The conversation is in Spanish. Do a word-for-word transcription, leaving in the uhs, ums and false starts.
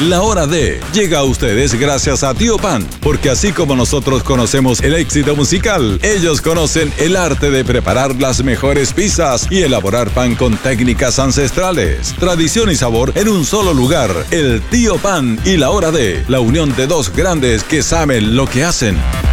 La Hora de llega a ustedes gracias a Tío Pan, porque así como nosotros conocemos el éxito musical, ellos conocen el arte de preparar las mejores pizzas y elaborar pan con técnicas ancestrales. Tradición y sabor en un solo lugar. El Tío Pan y La Hora de, la unión de dos grandes que saben lo que hacen.